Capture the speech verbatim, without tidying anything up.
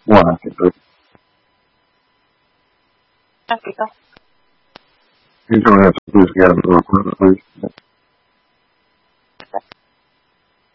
One, I think. Africa. He's going to have to please get him real quick, please.